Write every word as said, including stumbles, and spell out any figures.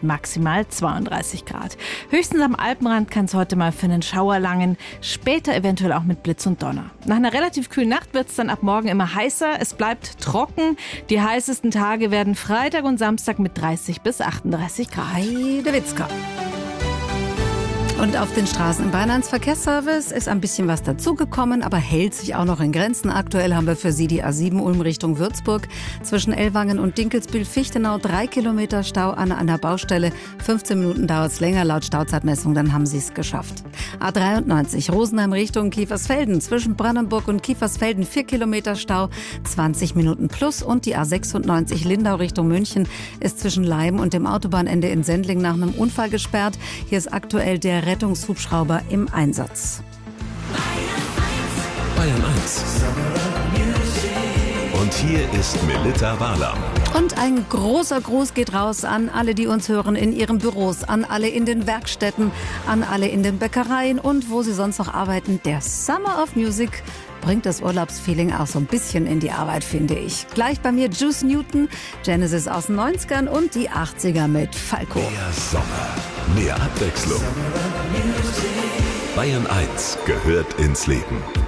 mit maximal zweiunddreißig Grad. Höchstens am Alpenrand kann es heute mal für einen Schauer langen, später eventuell auch mit Blitz und Donner. Nach einer relativ kühlen Nacht wird es dann ab morgen immer heißer, es bleibt trocken. Die heißesten Tage werden Freitag und Samstag mit dreißig bis achtunddreißig Grad. Heidewitzka. Und auf den Straßen im Bayerlands Verkehrsservice ist ein bisschen was dazugekommen, aber hält sich auch noch in Grenzen. Aktuell haben wir für Sie die A sieben Ulm Richtung Würzburg. Zwischen Ellwangen und Dinkelsbühl-Fichtenau drei Kilometer Stau an einer Baustelle. fünfzehn Minuten dauert es länger laut Stauzeitmessung, dann haben Sie es geschafft. A dreiundneunzig Rosenheim Richtung Kiefersfelden. Zwischen Brandenburg und Kiefersfelden vier Kilometer Stau, zwanzig Minuten plus. Und die A sechsundneunzig Lindau Richtung München ist zwischen Leim und dem Autobahnende in Sendling nach einem Unfall gesperrt. Hier ist aktuell der Rettungshubschrauber im Einsatz. Bayern eins. Und hier ist Melitta Walam. Und ein großer Gruß geht raus an alle, die uns hören in ihren Büros, an alle in den Werkstätten, an alle in den Bäckereien und wo sie sonst noch arbeiten. Der Summer of Music bringt das Urlaubsfeeling auch so ein bisschen in die Arbeit, finde ich. Gleich bei mir Juice Newton, Genesis aus den neunzigern und die achtziger mit Falco. Mehr Sommer, mehr Abwechslung. Bayern eins gehört ins Leben.